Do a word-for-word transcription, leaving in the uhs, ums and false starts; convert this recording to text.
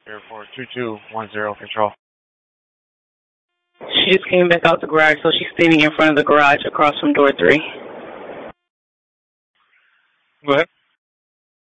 Airport two two one zero, control. She just came back out the garage, so she's standing in front of the garage across from door three. Go ahead.